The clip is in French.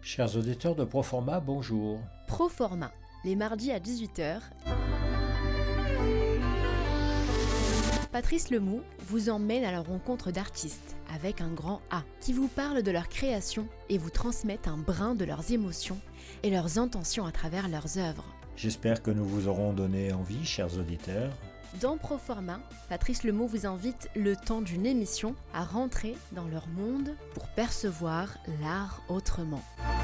Chers auditeurs de Proforma, bonjour. Proforma, les mardis à 18h. Patrice Lemoux vous emmène à la rencontre d'artistes, avec un grand A, qui vous parlent de leur création et vous transmettent un brin de leurs émotions et leurs intentions à travers leurs œuvres. J'espère que nous vous aurons donné envie, chers auditeurs. Dans Proforma, Patrice Lemoux vous invite le temps d'une émission à rentrer dans leur monde pour percevoir l'art autrement.